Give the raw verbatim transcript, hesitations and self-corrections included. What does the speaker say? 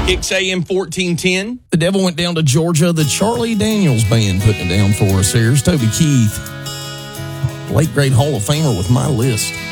Kicks A M fourteen ten. The Devil went down to Georgia. The Charlie Daniels Band putting it down for us. Here's Toby Keith, late great Hall of Famer with My List.